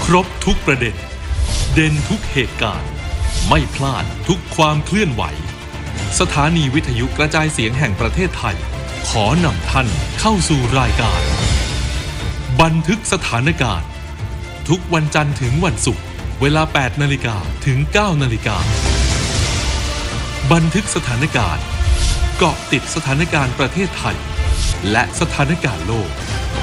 ครบทุกประเด็นเด่นทุกเหตุการณ์ไม่พลาดทุกความเคลื่อนไหวสถานีวิทยุกระจายเสียงแห่งประเทศไทยขอนำท่านเข้าสู่รายการบันทึกสถานการณ์ทุกวันจันทร์ถึงวันศุกร์เวลา 8 นาฬิกาถึง 9 นาฬิกาบันทึกสถานการณ์เกาะติดสถานการณ์ประเทศไทยและสถานการณ์โลก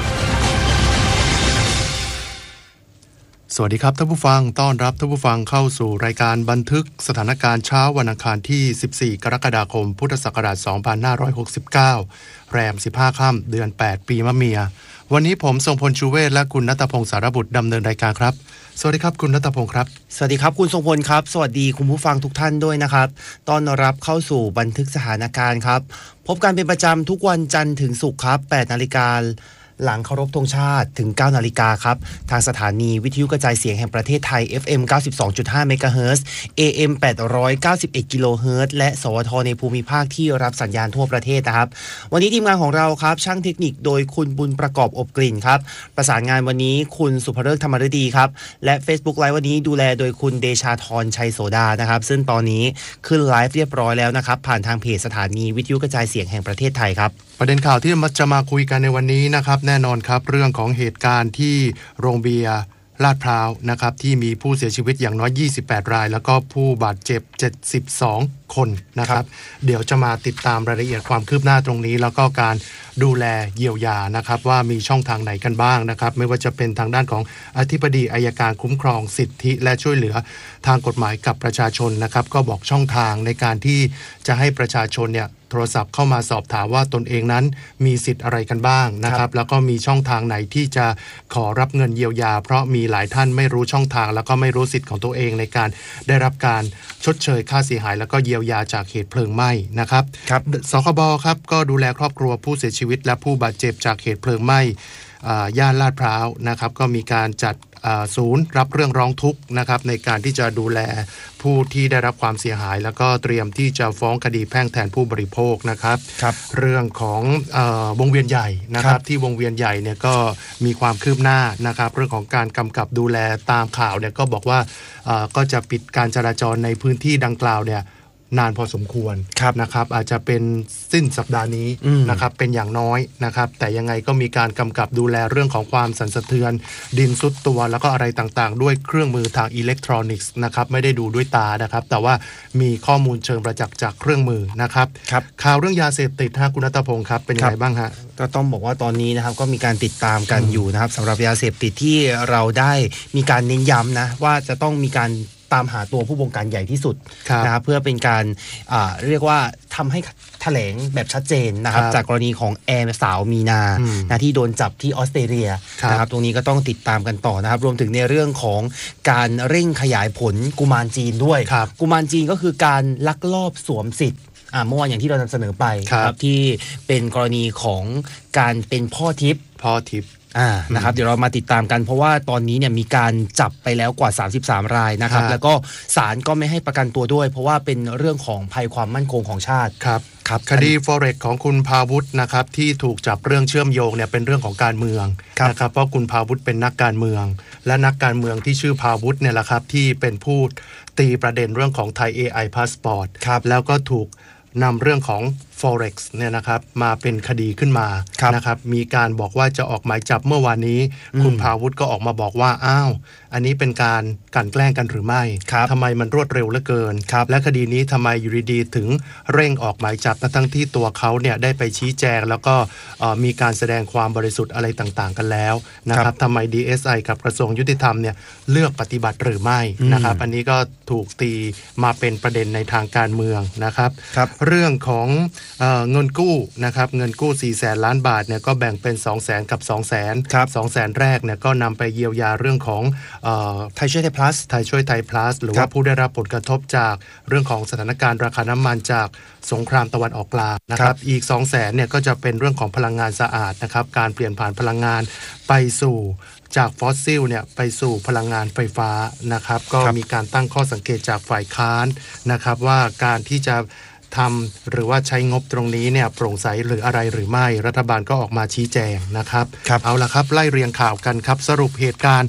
สวัสดีครับท่านผู้ฟังต้อนรับท่านผู้ฟังเข้าสู่รายการบันทึกสถานการณ์เช้าวันอังคารที่14กรกฎาคมพุทธศักราช2569แรม15ค่ำเดือน8ปีมะเมียวันนี้ผมทรงพลชูเวศและคุณณัฐพงศ์สารบุตรดำเนินรายการครับสวัสดีครับคุณณัฐพงศ์ครับสวัสดีครับคุณทรงพลครับสวัสดีคุณผู้ฟังทุกท่านด้วยนะครับต้อนรับเข้าสู่บันทึกสถานการณ์ครับพบกันเป็นประจำทุกวันจันทร์ถึงศุกร์ครับ 8 นาฬิกาหลังเคารพธงชาติถึง 9 นาฬิกาครับทางสถานีวิทยุกระจายเสียงแห่งประเทศไทย FM 92.5 เมกะเฮิรตซ์ AM 891 กิโลเฮิรตซ์และสวทในภูมิภาคที่รับสัญญาณทั่วประเทศนะครับวันนี้ทีมงานของเราครับช่างเทคนิคโดยคุณบุญประกอบอบกลิ่นครับประสานงานวันนี้คุณสุภฤกษ์ธรรมฤดีครับและ Facebook Live วันนี้ดูแลโดยคุณเดชาธรชัยโสดานะครับซึ่งตอนนี้ขึ้นไลฟ์เรียบร้อยแล้วนะครับผ่านทางเพจสถานีวิทยุกระจายเสียงแห่งประเทศไทยครับประเด็นข่าวที่จะมาคุยกันในวันนี้นะครับแน่นอนครับเรื่องของเหตุการณ์ที่โรงเบียร์ลาดพร้าวนะครับที่มีผู้เสียชีวิตอย่างน้อย28รายแล้วก็ผู้บาดเจ็บ72คนนะครับเดี๋ยวจะมาติดตามรายละเอียดความคืบหน้าตรงนี้แล้วก็การดูแลเยียวยานะครับว่ามีช่องทางไหนกันบ้างนะครับไม่ว่าจะเป็นทางด้านของอธิบดีอัยการคุ้มครองสิทธิและช่วยเหลือทางกฎหมายกับประชาชนนะครับก็บอกช่องทางในการที่จะให้ประชาชนเนี่ยโทรศัพท์เข้ามาสอบถามว่าตนเองนั้นมีสิทธิ์อะไรกันบ้างนะครับแล้วก็มีช่องทางไหนที่จะขอรับเงินเยียวยาเพราะมีหลายท่านไม่รู้ช่องทางแล้วก็ไม่รู้สิทธิ์ของตัวเองในการได้รับการชดเชยค่าเสียหายแล้วก็เยียวยาจากเหตุเพลิงไหม้นะครับสคบครับก็ดูแลครอบครัวผู้เสียชีวิตและผู้บาดเจ็บจากเหตุเพลิงไหม้ย่านลาดพร้าวนะครับก็มีการจัดศูนย์รับเรื่องร้องทุกข์นะครับในการที่จะดูแลผู้ที่ได้รับความเสียหายแล้วก็เตรียมที่จะฟ้องคดีแพ่งแทนผู้บริโภคนะครับเรื่องของวงเวียนใหญ่นะครับที่วงเวียนใหญ่เนี่ยก็มีความคืบหน้านะครับเรื่องของการกำกับดูแลตามข่าวเนี่ยก็บอกว่าก็จะปิดการจราจรในพื้นที่ดังกล่าวเนี่ยนานพอสมควรนะครับอาจจะเป็นสิ้นสัปดาห์นี้นะครับเป็นอย่างน้อยนะครับแต่ยังไงก็มีการกำกับดูแลเรื่องของความสั่นสะเทือนดินซุดตัวแล้วก็อะไรต่างๆด้วยเครื่องมือทางอิเล็กทรอนิกส์นะครับไม่ได้ดูด้วยตานะครับแต่ว่ามีข้อมูลเชิงประจักษ์จากเครื่องมือนะครับข่าวเรื่องยาเสพติดคุณณัฐพงศ์ครับเป็นยังไงบ้างฮะก็ต้องบอกว่าตอนนี้นะครับก็มีการติดตามกันอยู่นะครับสำหรับยาเสพติดที่เราได้มีการเน้นย้ำนะว่าจะต้องมีการตามหาตัวผู้บงการใหญ่ที่สุดนะครับเพื่อเป็นการเรียกว่าทำให้แถลงแบบชัดเจนนะครับจากกรณีของแอร์สาวมีนาที่โดนจับที่ออสเตรเลียนะครับตรงนี้ก็ต้องติดตามกันต่อนะครับรวมถึงในเรื่องของการเร่งขยายผลกุมารจีนด้วยกุมารจีนก็คือการลักลอบสวมสิทธิ์เมื่อวานอย่างที่เรานำเสนอไปครับที่เป็นกรณีของการเป็นพ่อทิพย์นะครับเดี๋ยวเรามาติดตามกันเพราะว่าตอนนี้เนี่ยมีการจับไปแล้วกว่า33รายนะครับแล้วก็ศาลก็ไม่ให้ประกันตัวด้วยเพราะว่าเป็นเรื่องของภัยความมั่นคงของชาติครับคดี Forex ของคุณภาวุฒินะครับที่ถูกจับเรื่องเชื่อมโยงเนี่ยเป็นเรื่องของการเมืองนะครับเพราะคุณภาวุฒิเป็นนักการเมืองและนักการเมืองที่ชื่อภาวุฒิเนี่ยแหละครับที่เป็นผู้ตีประเด็นเรื่องของไทย AI Passport แล้วก็ถูกนำเรื่องของ Forex เนี่ยนะครับมาเป็นคดีขึ้นมานะครับมีการบอกว่าจะออกหมายจับเมื่อวานนี้คุณภาวุฒิก็ออกมาบอกว่าอ้าวอันนี้เป็นการกลั่นแกล้งกันหรือไม่ทำไมมันรวดเร็วเหลือเกินและคดีนี้ทำไมอยู่ดีๆถึงเร่งออกหมายจับทั้งที่ตัวเขาเนี่ยได้ไปชี้แจงแล้วก็มีการแสดงความบริสุทธิ์อะไรต่างๆกันแล้วนะครับทำไม DSI กับกระทรวงยุติธรรมเนี่ยเลือกปฏิบัติหรือไม่นะครับอันนี้ก็ถูกตีมาเป็นประเด็นในทางการเมืองนะครับเรื่องของเงินกู้นะครับเงินกู้400,000 ล้านบาทเนี่ยก็แบ่งเป็น 200,000 กับ 200,000 200,000 แรกเนี่ยก็นำไปเยียวยาเรื่องของไทยช่วยไทย plus ไทยช่วยไทย plus หรือว่าผู้ได้รับผลกระทบจากเรื่องของสถานการณ์ราคาน้ำมันจากสงครามตะวันออกกลางนะครับอีก 200,000 เนี่ยก็จะเป็นเรื่องของพลังงานสะอาดนะครับการเปลี่ยนผ่านพลังงานไปสู่จากฟอสซิลเนี่ยไปสู่พลังงานไฟฟ้านะครับก็มีการตั้งข้อสังเกตจากฝ่ายค้านนะครับว่าการที่จะทำหรือว่าใช้งบตรงนี้เนี่ยโปร่งใสหรืออะไรหรือไม่รัฐบาลก็ออกมาชี้แจงนะครับเอาล่ะครับไล่เรียงข่าวกันครับสรุปเหตุการณ์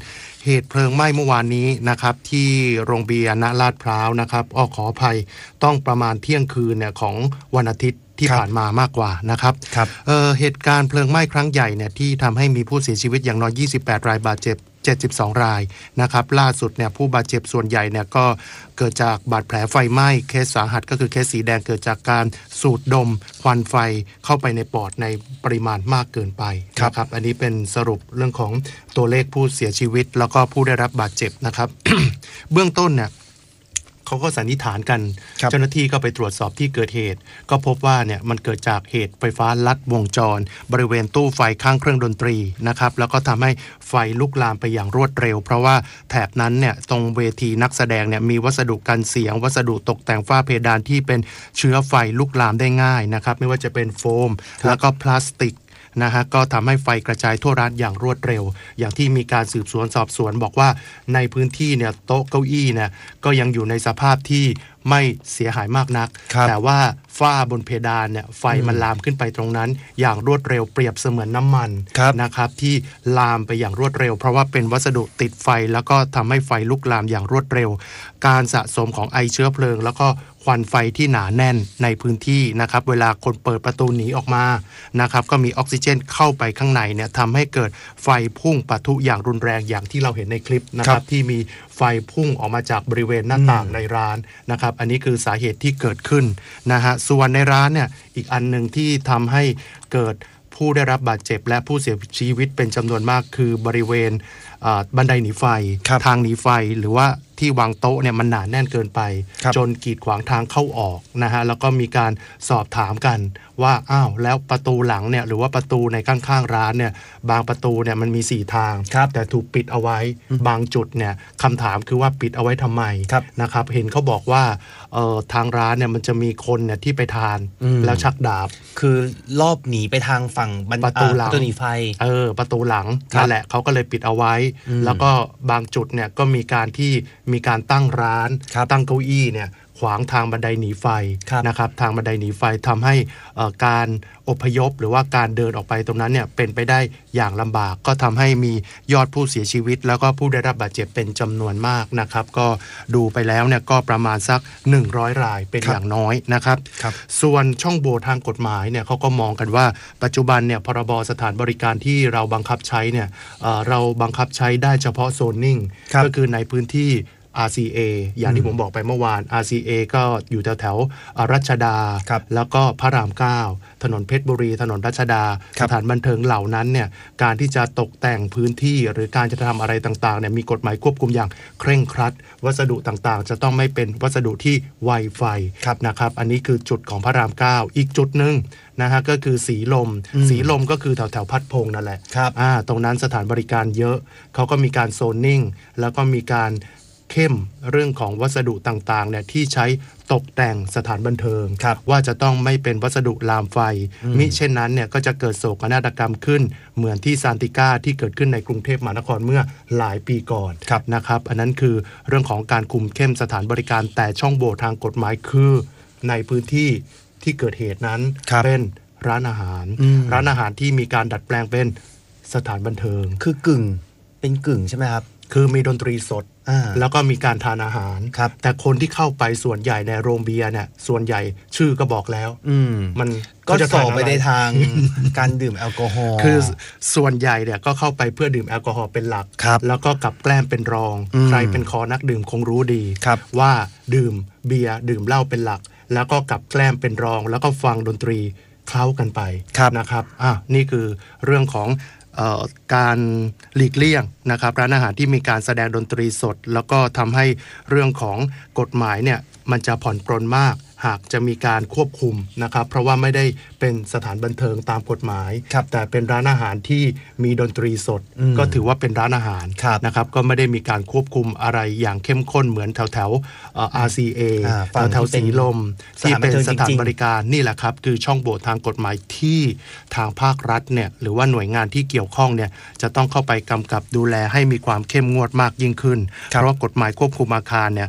เหตุเพลิงไหม้เมื่อวานนี้นะครับที่โรงเบียร์ณลาดพร้าวนะครับขออภัยต้องประมาณเที่ยงคืนเนี่ยของวันอาทิตย์ที่ผ่านมามากกว่านะครับเหตุการณ์เพลิงไหม้ครั้งใหญ่เนี่ยที่ทำให้มีผู้เสียชีวิตอย่างน้อย28รายบาดเจ็บ72รายนะครับล่าสุดเนี่ยผู้บาดเจ็บส่วนใหญ่เนี่ยก็เกิดจากบาดแผลไฟไหม้เคสสาหัสก็คือเคสสีแดงเกิดจากการสูดดมควันไฟเข้าไปในปอดในปริมาณมากเกินไปนะครับอันนี้เป็นสรุปเรื่องของตัวเลขผู้เสียชีวิตแล้วก็ผู้ได้รับบาดเจ็บนะครับ เบื้องต้นเนี่ยเขาก็สันนิษฐานกันเจ้าหน้าที่ก็ไปตรวจสอบที่เกิดเหตุก็พบว่าเนี่ยมันเกิดจากเหตุไฟฟ้าลัดวงจรบริเวณตู้ไฟข้างเครื่องดนตรีนะครับแล้วก็ทำให้ไฟลุกลามไปอย่างรวดเร็วเพราะว่าแถบนั้นเนี่ยตรงเวทีนักแสดงเนี่ยมีวัสดุกันเสียงวัสดุตกแต่งฝ้าเพดานที่เป็นเชื้อไฟลุกลามได้ง่ายนะครับไม่ว่าจะเป็นโฟมแล้วก็พลาสติกนะฮะก็ทำให้ไฟกระจายทั่วร้านอย่างรวดเร็วอย่างที่มีการสืบสวนสอบสวนบอกว่าในพื้นที่เนี่ยโต๊ะเก้าอี้เนี่ยก็ยังอยู่ในสภาพที่ไม่เสียหายมากนักแต่ว่าฝ้าบนเพดานเนี่ยไฟมันลามขึ้นไปตรงนั้นอย่างรวดเร็วเปรียบเสมือนน้ำมันนะครับที่ลามไปอย่างรวดเร็วเพราะว่าเป็นวัสดุติดไฟแล้วก็ทำให้ไฟลุกลามอย่างรวดเร็วการสะสมของไอเชื้อเพลิงแล้วก็ควันไฟที่หนาแน่นในพื้นที่นะครับเวลาคนเปิดประตูหนีออกมานะครับก็มีออกซิเจนเข้าไปข้างในเนี่ยทำให้เกิดไฟพุ่งปะทุอย่างรุนแรงอย่างที่เราเห็นในคลิปนะครับที่มีไฟพุ่งออกมาจากบริเวณหน้าต่างในร้านนะครับอันนี้คือสาเหตุที่เกิดขึ้นนะฮะส่วนในร้านเนี่ยอีกอันหนึ่งที่ทำให้เกิดผู้ได้รับบาดเจ็บและผู้เสียชีวิตเป็นจำนวนมากคือบริเวณบันไดหนีไฟทางหนีไฟหรือว่าที่วางโต๊ะเนี่ยมันหนาแน่นเกินไปจนกีดขวางทางเข้าออกนะฮะแล้วก็มีการสอบถามกันว่าอ้าวแล้วประตูหลังเนี่ยหรือว่าประตูในข้างๆร้านเนี่ยบางประตูเนี่ยมันมี4ทางแต่ถูกปิดเอาไว้บางจุดเนี่ยคำถามคือว่าปิดเอาไว้ทำไมนะครับเห็นเขาบอกว่าทางร้านเนี่ยมันจะมีคนเนี่ยที่ไปทานแล้วชักดาบคือรอบหนีไปทางฝั่งประตูหลังหนีไฟประตูหลังนั่นแหละเขาก็เลยปิดเอาไว้แล้วก็บางจุดเนี่ยก็มีการตั้งร้านตั้งเก้าอี้เนี่ยขวางทางบันไดหนีไฟนะครับทางบันไดหนีไฟทำให้การอพยพหรือว่าการเดินออกไปตรงนั้นเนี่ยเป็นไปได้อย่างลำบากก็ทำให้มียอดผู้เสียชีวิตแล้วก็ผู้ได้รับบาดเจ็บเป็นจำนวนมากนะครับก็ดูไปแล้วเนี่ยก็ประมาณสัก100รายเป็นอย่างน้อยนะครับส่วนช่องโหว่ทางกฎหมายเนี่ยเขาก็มองกันว่าปัจจุบันเนี่ยพรบสถานบริการที่เราบังคับใช้เนี่ยเราบังคับใช้ได้เฉพาะโซนนิ่งก็คือในพื้นที่RCA อย่างที่ผมบอกไปเมื่อวาน RCA ก็อยู่แถวรัชดาแล้วก็พระราม9ถนนเพชรบุรีถนนรัชดาสถานบันเทิงเหล่านั้นเนี่ยการที่จะตกแต่งพื้นที่หรือการจะทำอะไรต่างๆเนี่ยมีกฎหมายควบคุมอย่างเคร่งครัดวัสดุต่างๆจะต้องไม่เป็นวัสดุที่ไวไฟนะครับอันนี้คือจุดของพระราม9อีกจุดนึงนะฮะก็คือสีลมก็คือแถวพัดพงนั่นแหละตรงนั้นสถานบริการเยอะเขาก็มีการโซนนิ่งแล้วก็มีการเข้มเรื่องของวัสดุต่างๆเนี่ยที่ใช้ตกแต่งสถานบันเทิงว่าจะต้องไม่เป็นวัสดุลามไฟมิเช่นนั้นเนี่ยก็จะเกิดโศกนาฏกรรมขึ้นเหมือนที่ซานติก้าที่เกิดขึ้นในกรุงเทพมหานครเมื่อหลายปีก่อนนะครับอันนั้นคือเรื่องของการคุมเข้มสถานบริการแต่ช่องโหว่ทางกฎหมายคือในพื้นที่ที่เกิดเหตุนั้นเป็นร้านอาหารที่มีการดัดแปลงเป็นสถานบันเทิงคือกึ่งใช่ไหมครับคือมีดนตรีสดแล้วก็มีการทานอาหารแต่คนที่เข้าไปส่วนใหญ่ในโรงเบียร์เนี่ยส่วนใหญ่ชื่อก็บอกแล้วมันก็จะสอบไปในทาง การดื่มแอลกอฮอล์คือส่วนใหญ่เนี่ยก็เข้าไปเพื่อดื่มแอลกอฮอล์เป็นหลักแล้วก็กับแกล้มเป็นรองใครเป็นคอนักดื่มคงรู้ดีว่าดื่มเบียร์ดื่มเหล้าเป็นหลักแล้วก็กับแกล้มเป็นรองแล้วก็ฟังดนตรีเคล้ากันไปนะครับนี่คือเรื่องของการหลีกเลี่ยงนะครับร้านอาหารที่มีการแสดงดนตรีสดแล้วก็ทำให้เรื่องของกฎหมายเนี่ยมันจะผ่อนปรนมากหากจะมีการควบคุมนะครับเพราะว่าไม่ได้เป็นสถานบันเทิงตามกฎหมายแต่เป็นร้านอาหารที่มีดนตรีสดก็ถือว่าเป็นร้านอาหารนะครับก็ไม่ได้มีการควบคุมอะไรอย่างเข้มข้นเหมือนแถวRCA แถวสีลมที่เป็นสถานบริการนี่แหละครับคือช่องโหว่ทางกฎหมายที่ทางภาครัฐเนี่ยหรือว่าหน่วยงานที่เกี่ยวข้องเนี่ยจะต้องเข้าไปกำกับดูแลให้มีความเข้มงวดมากยิ่งขึ้นเพราะว่ากฎหมายควบคุมอาคารเนี่ย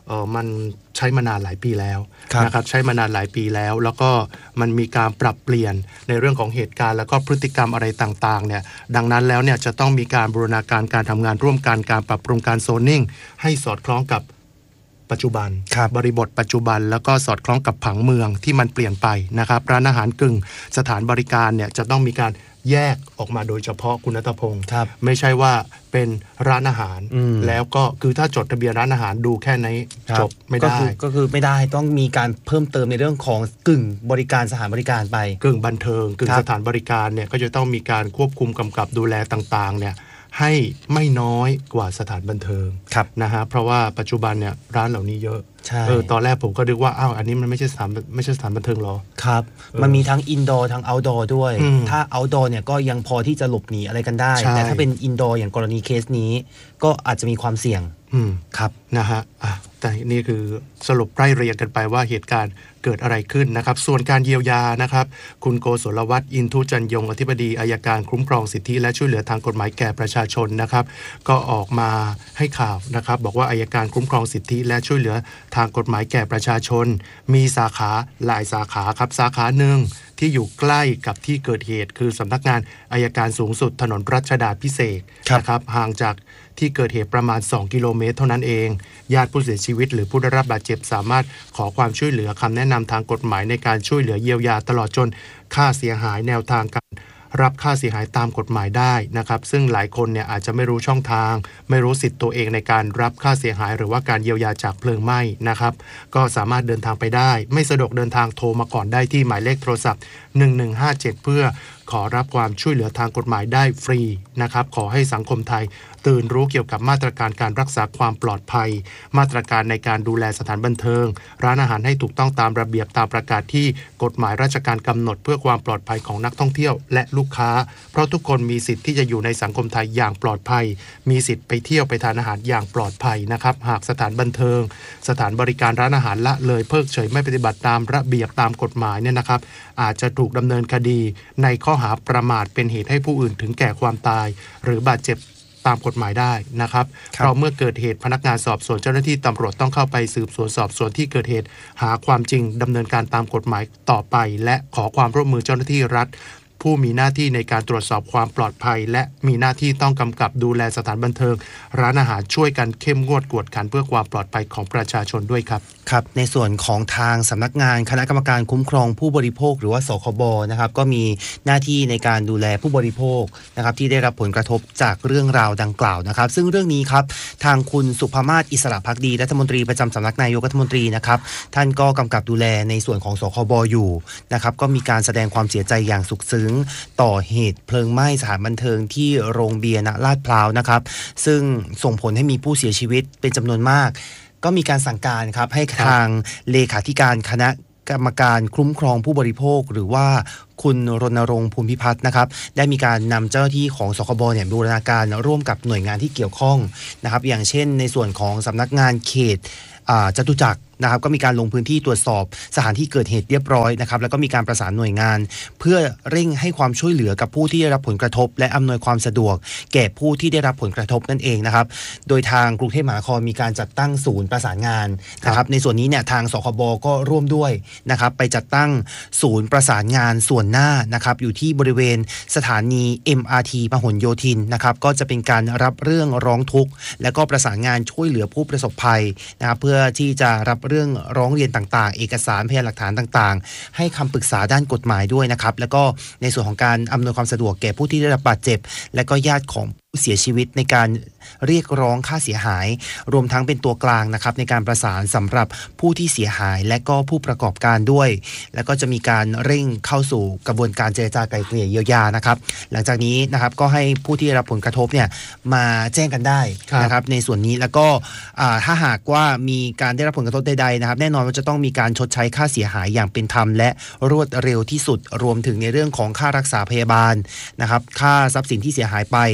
มันใช้มานานหลายปีแล้วนะครับใช้มานานหลายปีแล้วแล้วก็มันมีการปรับเปลี่ยนในเรื่องของเหตุการณ์แล้วก็พฤติกรรมอะไรต่างๆเนี่ยดังนั้นแล้วเนี่ยจะต้องมีการบูรณาการการทำงานร่วมกันการปรับปรุงการโซนนิ่งให้สอดคล้องกับปัจจุบันบริบทปัจจุบันแล้วก็สอดคล้องกับผังเมืองที่มันเปลี่ยนไปนะครับร้านอาหารกึ่งสถานบริการเนี่ยจะต้องมีการแยกออกมาโดยเฉพาะคุณณัฐพงศ์ไม่ใช่ว่าเป็นร้านอาหารแล้วก็คือถ้าจดทะเบียนร้านอาหารดูแค่นี้จบไม่ได้ก็คือไม่ได้ต้องมีการเพิ่มเติมในเรื่องของกึ่งบริการสถานบริการไปกึ่งบันเทิงกึ่งสถานบริการเนี่ยก็จะต้องมีการควบคุมกำกับดูแลต่างๆเนี่ยให้ไม่น้อยกว่าสถานบันเทิงนะฮะเพราะว่าปัจจุบันเนี่ยร้านเหล่านี้เยอะตอนแรกผมก็นึกว่าอ้าวอันนี้มันไม่ใช่สถานบันเทิงหรอครับมันมีทั้งอินดอร์ทั้งเอาท์ดอร์ด้วยถ้าเอาท์ดอร์เนี่ยก็ยังพอที่จะหลบหนีอะไรกันได้แต่ถ้าเป็นอินดอร์อย่างกรณีเคสนี้ก็อาจจะมีความเสี่ยงครับนะฮะแต่นี่คือสรุปไล่เรียงกันไปว่าเหตุการณ์เกิดอะไรขึ้นนะครับส่วนการเยียวยานะครับคุณโกศลวัฒน์อินทุจันยงอธิบดีอัยการคุ้มครองสิทธิและช่วยเหลือทางกฎหมายแก่ประชาชนนะครับก็ออกมาให้ข่าวนะครับบอกว่าอัยการคุ้มครองสิทธิและช่วยเหลือทางกฎหมายแก่ประชาชนมีสาขาหลายสาขาครับสาขาหนึ่งที่อยู่ใกล้กับที่เกิดเหตุคือสำนักงานอัยการสูงสุดถนนรัชดาภิเษกนะครับห่างจากที่เกิดเหตุประมาณ2กิโลเมตรเท่านั้นเองญาติผู้เสียชีวิตหรือผู้ได้รับบาดเจ็บสามารถขอความช่วยเหลือคำแนะนำทางกฎหมายในการช่วยเหลือเยียวยาตลอดจนค่าเสียหายแนวทางการรับค่าเสียหายตามกฎหมายได้นะครับซึ่งหลายคนเนี่ยอาจจะไม่รู้ช่องทางไม่รู้สิทธิ์ตัวเองในการรับค่าเสียหายหรือว่าการเยียวยาจากเพลิงไหม้นะครับก็สามารถเดินทางไปได้ไม่สะดวกเดินทางโทรมาก่อนได้ที่หมายเลขโทรศัพท์1157เพื่อขอรับความช่วยเหลือทางกฎหมายได้ฟรีนะครับขอให้สังคมไทยตื่นรู้เกี่ยวกับมาตรการการรักษาความปลอดภัยมาตรการในการดูแลสถานบันเทิงร้านอาหารให้ถูกต้องตามระเบียบตามประกาศที่กฎหมายราชการกำหนดเพื่อความปลอดภัยของนักท่องเที่ยวและลูกค้าเพราะทุกคนมีสิทธิ์ที่จะอยู่ในสังคมไทยอย่างปลอดภัยมีสิทธิ์ไปเที่ยวไปทานอาหารอย่างปลอดภัยนะครับหากสถานบันเทิงสถานบริการร้านอาหารละเลยเพิกเฉยไม่ปฏิบัติตามระเบียบตามกฎหมายเนี่ยนะครับอาจจะถูกดำเนินคดีในข้อหาประมาทเป็นเหตุให้ผู้อื่นถึงแก่ความตายหรือบาดเจ็บตามกฎหมายได้นะครับเพราะเมื่อเกิดเหตุพนักงานสอบสวนเจ้าหน้าที่ตำรวจต้องเข้าไปสืบสวนสอบสวนที่เกิดเหตุหาความจริงดำเนินการตามกฎหมายต่อไปและขอความร่วมมือเจ้าหน้าที่รัฐผู้มีหน้าที่ในการตรวจสอบความปลอดภัยและมีหน้าที่ต้องกำกับดูแลสถานบันเทิงร้านอาหารช่วยกันเข้มงวดกวดขันเพื่อความปลอดภัยของประชาชนด้วยครับครับในส่วนของทางสำนักงานคณะกรรมการคุ้มครองผู้บริโภคหรือว่าสคบนะครับก็มีหน้าที่ในการดูแลผู้บริโภคนะครับที่ได้รับผลกระทบจากเรื่องราวดังกล่าวนะครับซึ่งเรื่องนี้ครับทางคุณสุภมาศอิสระภักดีรัฐมนตรีประจำสำนักนายกรัฐมนตรีนะครับท่านก็กำกับดูแลในส่วนของสคบอยู่นะครับก็มีการแสดงความเสียใจอย่างสุดซึ้งต่อเหตุเพลิงไหม้สถานบันเทิงที่โรงเบียร์ณลาดพร้าวนะครับซึ่งส่งผลให้มีผู้เสียชีวิตเป็นจำนวนมากก็มีการสั่งการครับให้ทางเลขาธิการคณะกรรมการคุ้มครองผู้บริโภคหรือว่าคุณรณรงค์ภูมิพิพัฒน์นะครับได้มีการนำเจ้าหน้าที่ของสคบเนี่ยบูรณาการร่วมกับหน่วยงานที่เกี่ยวข้องนะครับอย่างเช่นในส่วนของสำนักงานเขตจตุจักรนะครับก็มีการลงพื้นที่ตรวจสอบสถานที่เกิดเหตุเรียบร้อยนะครับแล้วก็มีการประสานหน่วยงานเพื่อเร่งให้ความช่วยเหลือกับผู้ที่ได้รับผลกระทบและอำนวยความสะดวกแก่ผู้ที่ได้รับผลกระทบนั่นเองนะครับโดยทางกรุงเทพมหานครมีการจัดตั้งศูนย์ประสานงานนะครับในส่วนนี้เนี่ยทางสคบก็ร่วมด้วยนะครับไปจัดตั้งศูนย์ประสานงานส่วนหน้านะครับอยู่ที่บริเวณสถานี MRT พหลโยธินนะครับก็จะเป็นการรับเรื่องร้องทุกข์และก็ประสานงานช่วยเหลือผู้ประสบภัยนะครับเพื่อที่จะรับเรื่องร้องเรียนต่างๆเอกสารพยานหลักฐานต่างๆให้คำปรึกษาด้านกฎหมายด้วยนะครับแล้วก็ในส่วนของการอำนวยความสะดวกแก่ผู้ที่ได้รับบาดเจ็บและก็ญาติของผู้เสียชีวิตในการเรียกร้องค่าเสียหายรวมทั้งเป็นตัวกลางนะครับในการประสานสำหรับผู้ที่เสียหายและก็ผู้ประกอบการด้วยแล้วก็จะมีการเร่งเข้าสู่กระบวนการเจรจาไกล่เกลี่ยเยียวยานะครับหลังจากนี้นะครับก็ให้ผู้ที่ได้รับผลกระทบเนี่ยมาแจ้งกันได้นะครับในส่วนนี้แล้วก็ถ้าหากว่ามีการได้รับผลกระทบใดๆนะครับแน่นอนว่าจะต้องมีการชดใช้ค่าเสียหายอย่างเป็นธรรมและรวดเร็วที่สุดรวมถึงในเรื่องของค่ารักษาพยาบาลนะครับค่าทรัพย์สินที่เสียหายไป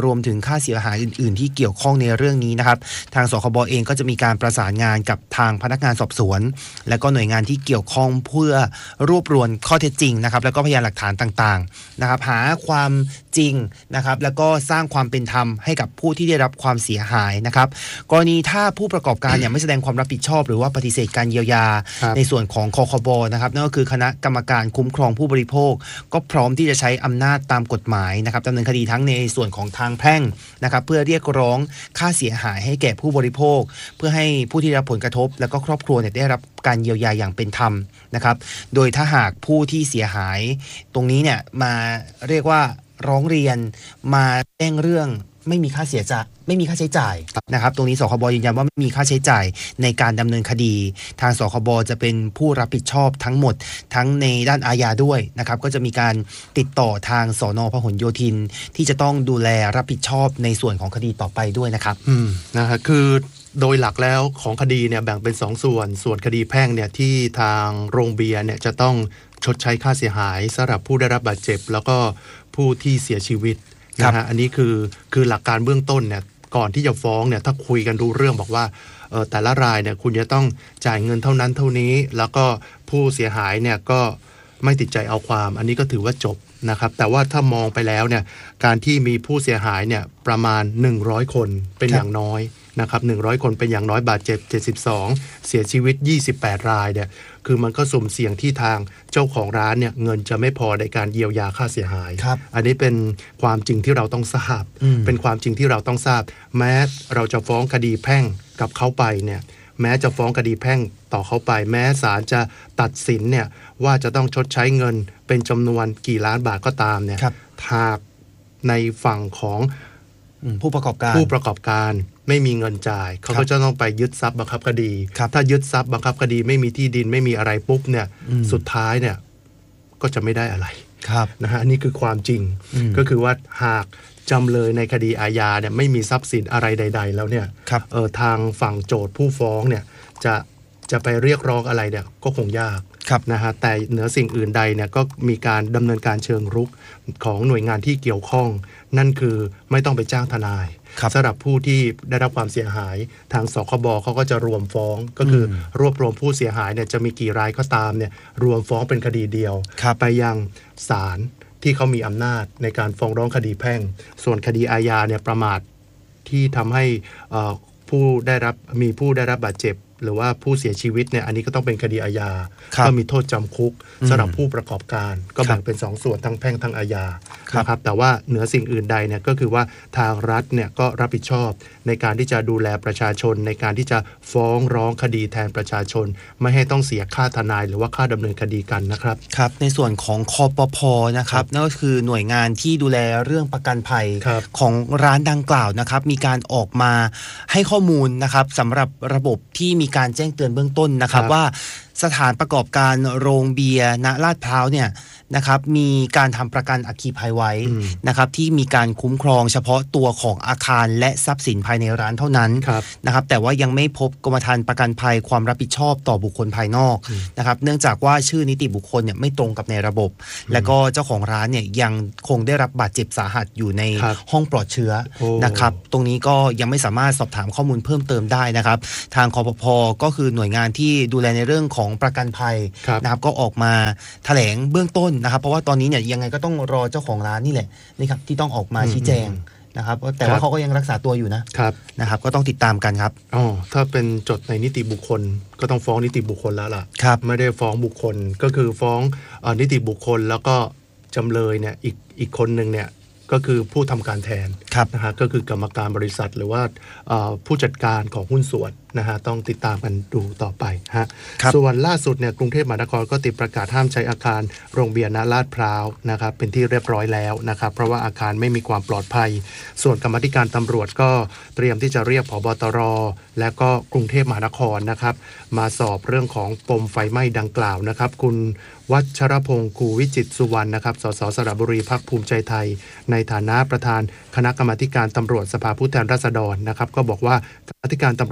รวมถึงค่าเสียหายอื่นๆที่เกี่ยวข้องในเรื่องนี้นะครับทางสคบเองก็จะมีการประสานงานกับทางพนักงานสอบสวนและก็หน่วยงานที่เกี่ยวข้องเพื่อรวบรวมข้อเท็จจริงนะครับแล้วก็พยานหลักฐานต่างๆนะครับหาความจริงนะครับแล้วก็สร้างความเป็นธรรมให้กับผู้ที่ได้รับความเสียหายนะครับกรณีถ้าผู้ประกอบการเนี่ยไม่แสดงความรับผิดชอบหรือว่าปฏิเสธการเยียวยาในส่วนของคคบนะครับนั่นก็คือคณะกรรมการคุ้มครองผู้บริโภคก็พร้อมที่จะใช้อำนาจตามกฎหมายนะครับดำเนินคดีทั้งในส่วนของทางแพ่งนะครับเพื่อเรียกร้องค่าเสียหายให้แก่ผู้บริโภคเพื่อให้ผู้ที่ได้รับผลกระทบและก็ครอบครัวเนี่ยได้รับการเยียวยาอย่างเป็นธรรมนะครับโดยถ้าหากผู้ที่เสียหายตรงนี้เนี่ยมาเรียกว่าร้องเรียนมาแจ้งเรื่องไม่มีค่าใช้จ่ายนะครับตรงนี้สคบยืนยันว่าไม่มีค่าใช้จ่ายในการดำเนินคดีทางสคบจะเป็นผู้รับผิดชอบทั้งหมดทั้งในด้านอาญาด้วยนะครับก็จะมีการติดต่อทางสน.พหลโยธินที่จะต้องดูแลรับผิดชอบในส่วนของคดีต่อไปด้วยนะครับนะครับคือโดยหลักแล้วของคดีเนี่ยแบ่งเป็น2ส่วนคดีแพ่งเนี่ยที่ทางโรงเบียร์เนี่ยจะต้องชดใช้ค่าเสียหายสำหรับผู้ได้รับบาดเจ็บแล้วก็ผู้ที่เสียชีวิตนะฮะอันนี้คือหลักการเบื้องต้นเนี่ยก่อนที่จะฟ้องเนี่ยถ้าคุยกันรู้เรื่องบอกว่าแต่ละรายเนี่ยคุณจะต้องจ่ายเงินเท่านั้นเท่านี้แล้วก็ผู้เสียหายเนี่ยก็ไม่ติดใจเอาความอันนี้ก็ถือว่าจบนะครับแต่ว่าถ้ามองไปแล้วเนี่ยการที่มีผู้เสียหายเนี่ยประมาณ100คนเป็นอย่างน้อยนะครับ100คนเป็นอย่างน้อยบาดเจ็บ72เสียชีวิต28รายเนี่ยคือมันก็สุ่มเสี่ยงที่ทางเจ้าของร้านเนี่ยเงินจะไม่พอในการเยียวยาค่าเสียหายอันนี้เป็นความจริงที่เราต้องทราบเป็นความจริงที่เราต้องทราบแม้เราจะฟ้องคดีแพ่งกับเขาไปเนี่ยแม้จะฟ้องคดีแพ่งต่อเขาไปแม้ศาลจะตัดสินเนี่ยว่าจะต้องชดใช้เงินเป็นจำนวนกี่ล้านบาทก็ตามเนี่ยหากในฝั่งของผู้ประกอบการไม่มีเงินจ่ายเขาก็จะต้องไปยึดทรัพย์บังคับคดีถ้ายึดทรัพย์บังคับคดีไม่มีที่ดินไม่มีอะไรปุ๊บเนี่ยสุดท้ายเนี่ยก็จะไม่ได้อะไรนะฮะนี่คือความจริงก็คือว่าหากจำเลยในคดีอาญาเนี่ยไม่มีทรัพย์สินอะไรใดๆแล้วเนี่ยทางฝั่งโจทก์ผู้ฟ้องเนี่ยจะไปเรียกร้องอะไรเนี่ยก็คงยากนะฮะแต่เหนือสิ่งอื่นใดเนี่ยก็มีการดำเนินการเชิงรุกของหน่วยงานที่เกี่ยวข้องนั่นคือไม่ต้องไปจ้างทนายสำหรับผู้ที่ได้รับความเสียหายทางสคบเขาก็จะรวมฟ้องก็คือรวบรวมผู้เสียหายเนี่ยจะมีกี่รายก็ตามเนี่ยรวมฟ้องเป็นคดีเดียวไปยังศาลที่เขามีอำนาจในการฟ้องร้องคดีแพ่งส่วนคดีอาญาเนี่ยประมาทที่ทำให้ผู้ได้รับบาดเจ็บหรือว่าผู้เสียชีวิตเนี่ยอันนี้ก็ต้องเป็นคดีอาญาก็มีโทษจำคุกสำหรับผู้ประกอบการก็แบ่งเป็น2ส่วนทั้งแพ่งทั้งอาญานะครับแต่ว่าเหนือสิ่งอื่นใดเนี่ยก็คือว่าทางรัฐเนี่ยก็รับผิดชอบในการที่จะดูแลประชาชนในการที่จะฟ้องร้องคดีแทนประชาชนไม่ให้ต้องเสียค่าทนายหรือว่าค่าดำเนินคดีกันนะครับครับในส่วนของคปภ.นะครับนั่นก็คือหน่วยงานที่ดูแลเรื่องประกันภัยของร้านดังกล่าวนะครับมีการออกมาให้ข้อมูลนะครับสำหรับระบบที่มีการแจ้งเตือนเบื้องต้นนะครับว่าสถานประกอบการโรงเบียร์ณลาดพร้าวเนี่ยนะครับมีการทำประกันอัคคีภัยไว้นะครับที่มีการคุ้มครองเฉพาะตัวของอาคารและทรัพย์สินภายในร้านเท่านั้นนะครับแต่ว่ายังไม่พบกรมธรรม์ประกันภัยความรับผิดชอบต่อบุคคลภายนอกนะครับเนื่องจากว่าชื่อนิติบุคคลเนี่ยไม่ตรงกับในระบบและก็เจ้าของร้านเนี่ยยังคงได้รับบาดเจ็บสาหัสอยู่ในห้องปลอดเชื้อนะครับตรงนี้ก็ยังไม่สามารถสอบถามข้อมูลเพิ่มเติมได้นะครับทางคปภ.ก็คือหน่วยงานที่ดูแลในเรื่องของประกันภัยนะครับก็ออกมาแถลงเบื้องต้นนะครับเพราะว่าตอนนี้เนี่ยยังไงก็ต้องรอเจ้าของร้านนี่แหละนี่ครับที่ต้องออกมาชี้แจงนะครับแต่ว่าเขาก็ยังรักษาตัวอยู่นะครับก็ต้องติดตามกันครับถ้าเป็นจดในนิติบุคคลก็ต้องฟ้องนิติบุคคลแล้วล่ะไม่ได้ฟ้องบุคคลก็คือฟ้องนิติบุคคลแล้วก็จำเลยเนี่ยอีกคนนึงเนี่ยก็คือผู้ทำการแทนนะฮะก็คือกรรมการบริษัทหรือว่าผู้จัดการของหุ้นส่วนนะฮะต้องติดตามกันดูต่อไปฮะส่วนล่าสุดเนี่ยกรุงเทพมหานครก็ติดประกาศห้ามใช้อาคารโรงเบียร์ณลาดพร้าวนะครับเป็นที่เรียบร้อยแล้วนะครับเพราะว่าอาคารไม่มีความปลอดภัยส่วนกรรมาธิการตำรวจก็เตรียมที่จะเรียกผบตรและก็กรุงเทพมหานครนะครับมาสอบเรื่องของปมไฟไหม้ดังกล่าวนะครับคุณวัชรพงศ์กูวิจิตรสุวรรณนะครับสสสระบุรีพรรคภูมิใจไทยในฐานะประธานคณะกรรมาธิการตำรวจสภาผู้แทนราษฎรนะครับก็บอกว่ากรรมาธิการตำรวจจะนำ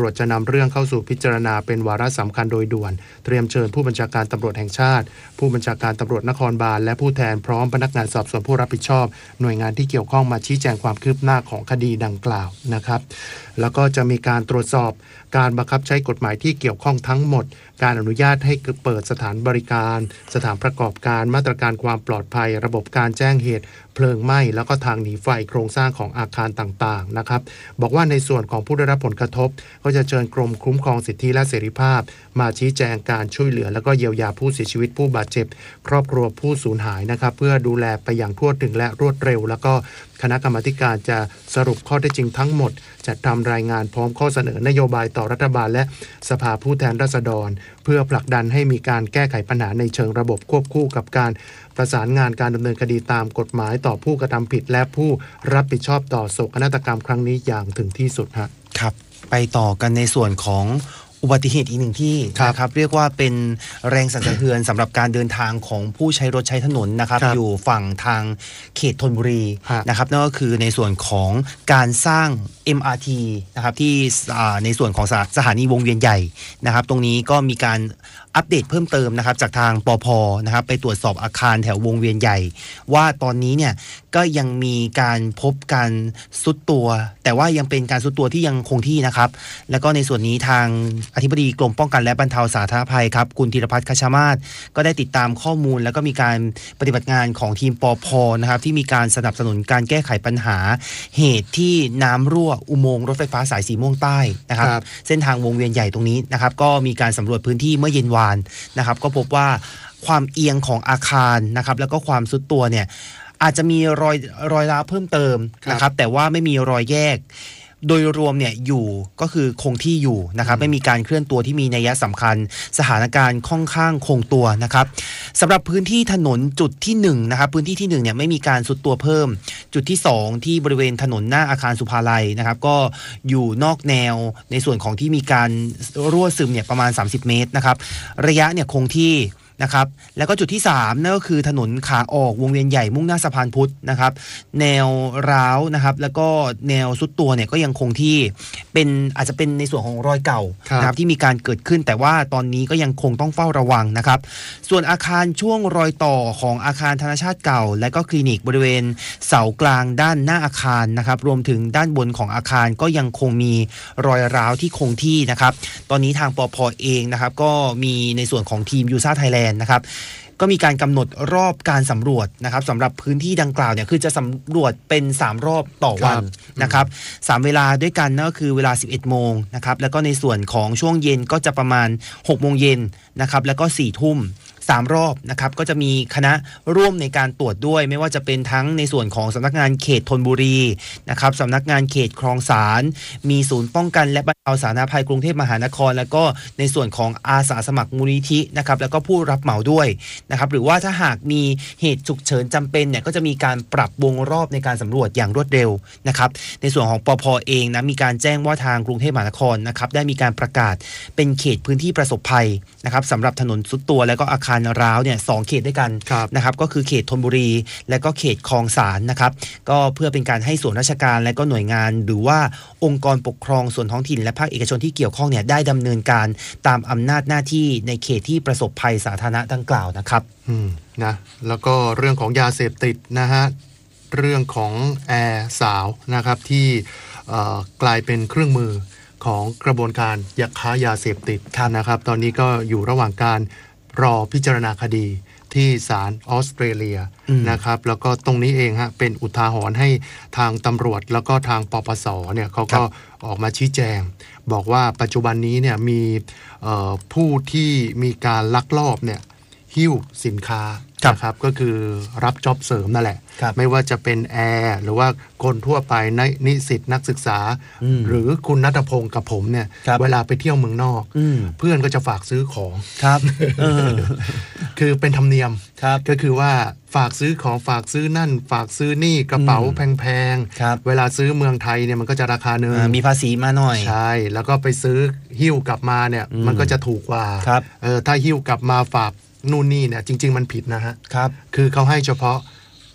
เรื่องเข้าสู่พิจารณาเป็นวาระสำคัญโดยด่วนเตรียมเชิญผู้บัญชาการตำรวจแห่งชาติผู้บัญชาการตำรวจนครบาลและผู้แทนพร้อมพนักงานสอบสวนผู้รับผิดชอบหน่วยงานที่เกี่ยวข้องมาชี้แจงความคืบหน้าของคดีดังกล่าวนะครับแล้วก็จะมีการตรวจสอบการบังคับใช้กฎหมายที่เกี่ยวข้องทั้งหมดการอนุญาตให้เปิดสถานบริการสถานประกอบการมาตรการความปลอดภัยระบบการแจ้งเหตุเพลิงไหม้แล้วก็ทางหนีไฟโครงสร้างของอาคารต่างๆนะครับบอกว่าในส่วนของผู้ได้รับผลกระทบก็จะเชิญกรมคุ้มครองสิทธิและเสรีภาพมาชี้แจงการช่วยเหลือแล้วก็เยียวยาผู้เสียชีวิตผู้บาดเจ็บครอบครัวผู้สูญหายนะครับเพื่อดูแลไปอย่างทั่วถึงและรวดเร็วแล้วก็คณะกรรมาการจะสรุปข้อเท็จจริงทั้งหมดจัดทำรายงานพร้อมข้อเสนอนโยบายต่อรัฐบาลและสภาผู้แทนราษฎรเพื่อผลักดันให้มีการแก้ไขปัญหาในเชิงระบบควบคู่กับการประสานงานการดำเนินคดีตามกฎหมายต่อผู้กระทำผิดและผู้รับผิดชอบต่อโศกนาฏกรรมครั้งนี้อย่างถึงที่สุดครับไปต่อกันในส่วนของอุบัติเหตุอีกหนึ่งที่นะครับเรียกว่าเป็นแรงสั่นสะเทือนสำหรับการเดินทางของผู้ใช้รถใช้ถนนนะครับอยู่ฝั่งทางเขตธนบุรีนะครับนั่นก็คือในส่วนของการสร้าง MRT นะครับที่ในส่วนของสถานีวงเวียนใหญ่นะครับตรงนี้ก็มีการอัปเดตเพิ่มเติมนะครับจากทางปภ.นะครับไปตรวจสอบอาคารแถววงเวียนใหญ่ว่าตอนนี้เนี่ยก็ยังมีการพบการซุดตัวแต่ว่ายังเป็นการซุดตัวที่ยังคงที่นะครับแล้วก็ในส่วนนี้ทางอธิบดีกรมป้องกันและบรรเทาสาธารณภัยครับคุณธีรพัฒน์ คชมาศก็ได้ติดตามข้อมูลแล้วก็มีการปฏิบัติงานของทีมปภ.นะครับที่มีการสนับสนุนการแก้ไขปัญหาเหตุที่น้ำรั่วอุโมงค์รถไฟฟ้าสายสีม่วงใต้นะครับเส้นทางวงเวียนใหญ่ตรงนี้นะครับก็มีการสำรวจพื้นที่เมื่อเย็นวานนะครับก็พบว่าความเอียงของอาคารนะครับแล้วก็ความซุดตัวเนี่ยอาจจะมีรอยร้าวเพิ่มเติมนะครับแต่ว่าไม่มีรอยแยกโดยรวมเนี่ยอยู่ก็คือคงที่อยู่นะครับไม่มีการเคลื่อนตัวที่มีนัยสำคัญสถานการณ์ค่อนข้างคงตัวนะครับสำหรับพื้นที่ถนนจุดที่1นะครับพื้นที่ที่1เนี่ยไม่มีการซุดตัวเพิ่มจุดที่2ที่บริเวณถนนหน้าอาคารสุภาลัยนะครับก็อยู่นอกแนวในส่วนของที่มีการรั่วซึมเนี่ยประมาณ30เมตรนะครับระยะเนี่ยคงที่นะครับแล้วก็จุดที่3นั่นก็คือถนนขาออกวงเวียนใหญ่มุ่งหน้าสะพานพุทธนะครับแนวร้าวนะครับแล้วก็แนวซุดตัวเนี่ยก็ยังคงที่เป็นอาจจะเป็นในส่วนของรอยเก่านะครับที่มีการเกิดขึ้นแต่ว่าตอนนี้ก็ยังคงต้องเฝ้าระวังนะครับส่วนอาคารช่วงรอยต่อของอาคารธนชาติเก่าและก็คลินิกบริเวณเสากลางด้านหน้าอาคารนะครับรวมถึงด้านบนของอาคารก็ยังคงมีรอยร้าวที่คงที่นะครับตอนนี้ทางปภ.เองนะครับก็มีในส่วนของทีมยูซ่าไทยแลนด์นะครับก็มีการกำหนดรอบการสำรวจนะครับสำหรับพื้นที่ดังกล่าวเนี่ยคือจะสำรวจเป็น3รอบต่อวันนะครับ3เวลาด้วยกันนั่นก็คือเวลา 11 โมงนะครับแล้วก็ในส่วนของช่วงเย็นก็จะประมาณ 6 โมงเย็นนะครับแล้วก็ 4 ทุ่ม3รอบนะครับก็จะมีคณะร่วมในการตรวจด้วยไม่ว่าจะเป็นทั้งในส่วนของสำนักงานเขตธนบุรีนะครับสำนักงานเขตคลองสารมีศูนย์ป้องกันและบรรเทาสาธารณภัยกรุงเทพมหานครแล้วก็ในส่วนของอาสาสมัครมูลนิธินะครับแล้วก็ผู้รับเหมาด้วยนะครับหรือว่าถ้าหากมีเหตุฉุกเฉินจำเป็นเนี่ยก็จะมีการปรับวงรอบในการสำรวจอย่างรวดเร็วนะครับในส่วนของปภ.เองนะมีการแจ้งว่าทางกรุงเทพมหานครนะครับได้มีการประกาศเป็นเขตพื้นที่ประสบภัยนะครับสำหรับถนนซุดตัวและก็อาคารร้าวเนี่ย2เขตด้วยกันนะครับก็คือเขตธนบุรีและก็เขตคลองสารนะครับก็เพื่อเป็นการให้ส่วนราชการและก็หน่วยงานหรือว่าองค์กรปกครองส่วนท้องถิ่นและภาคเอกชนที่เกี่ยวข้องเนี่ยได้ดำเนินการตามอำนาจหน้าที่ในเขตที่ประสบภัยสาธารณะดังกล่าวนะครับนะแล้วก็เรื่องของยาเสพติดนะฮะเรื่องของแอร์สาวนะครับที่กลายเป็นเครื่องมือของกระบวนการค้ายาเสพติดนะครับตอนนี้ก็อยู่ระหว่างการรอพิจารณาคดีที่ศาลออสเตรเลียนะครับแล้วก็ตรงนี้เองฮะเป็นอุทาหรณ์ให้ทางตำรวจแล้วก็ทางปปสเนี่ยเขาก็ออกมาชี้แจงบอกว่าปัจจุบันนี้เนี่ยมีผู้ที่มีการลักลอบเนี่ยหิ้วสินค้านะครับก็คือรับจ็อบเสริมนั่นแหละไม่ว่าจะเป็นแอร์หรือว่าคนทั่วไปนิสิตนักศึกษาหรือคุณณัฐพงศ์กับผมเนี่ยเวลาไปเที่ยวเมืองนอกเพื่อนก็จะฝากซื้อของครับคือเป็นธรรมเนียมก็คือว่าฝากซื้อของฝากซื้อนั่นฝากซื้อนี่กระเป๋าแพงๆเวลาซื้อเมืองไทยเนี่ยมันก็จะราคาหนึ่งมีภาษีมาหน่อยใช่แล้วก็ไปซื้อหิ้วกลับมาเนี่ยมันก็จะถูกกว่าถ้าหิ้วกลับมาฝากนู่นนี่เนี่ยจริงๆมันผิดนะฮะคือเขาให้เฉพาะ